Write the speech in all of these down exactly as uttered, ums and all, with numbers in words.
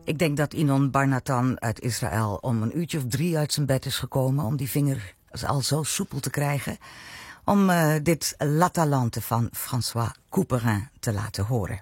Ik denk dat Inon Barnatan uit Israël om een uurtje of drie uit zijn bed is gekomen om die vinger al zo soepel te krijgen. Om uh, dit La Talente van François Couperin te laten horen.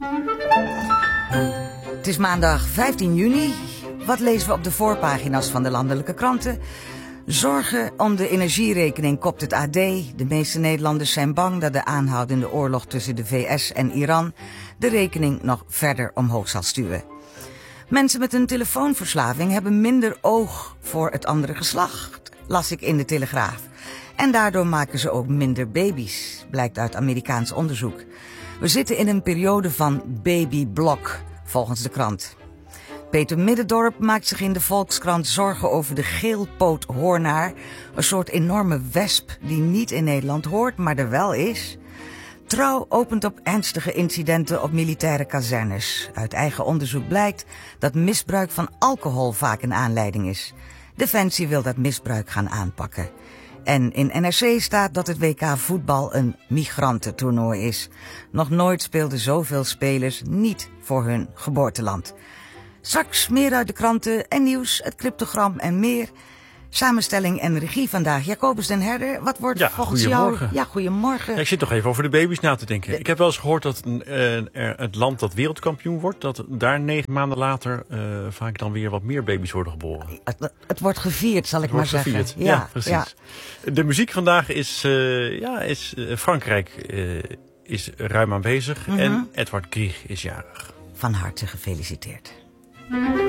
Het is maandag vijftien juni. Wat lezen we op de voorpagina's van de landelijke kranten? Zorgen om de energierekening, kopt het A D. De meeste Nederlanders zijn bang dat de aanhoudende oorlog tussen de V S en Iran de rekening nog verder omhoog zal stuwen. Mensen met een telefoonverslaving hebben minder oog voor het andere geslacht, las ik in de Telegraaf. En daardoor maken ze ook minder baby's, blijkt uit Amerikaans onderzoek. We zitten in een periode van babyblok, volgens de krant. Peter Middendorp maakt zich in de Volkskrant zorgen over de geelpoothoornaar. Een soort enorme wesp die niet in Nederland hoort, maar er wel is. Trouw opent op ernstige incidenten op militaire kazernes. Uit eigen onderzoek blijkt dat misbruik van alcohol vaak een aanleiding is. Defensie wil dat misbruik gaan aanpakken. En in N R C staat dat het W K voetbal een migrantentoernooi is. Nog nooit speelden zoveel spelers niet voor hun geboorteland. Straks meer uit de kranten en nieuws, het cryptogram en meer. Samenstelling en regie vandaag. Jacobus den Herder, wat wordt ja, volgens goedemorgen. jou... Ja, goedemorgen. Ja, ik zit toch even over de baby's na te denken. Ik heb wel eens gehoord dat uh, er het land dat wereldkampioen wordt, dat daar negen maanden later uh, vaak dan weer wat meer baby's worden geboren. Het, het wordt gevierd, zal ik het maar wordt zeggen. Gevierd. Ja, ja, precies. Ja. De muziek vandaag is, uh, ja, is uh, Frankrijk uh, is ruim aanwezig mm-hmm. en Edward Grieg is jarig. Van harte gefeliciteerd.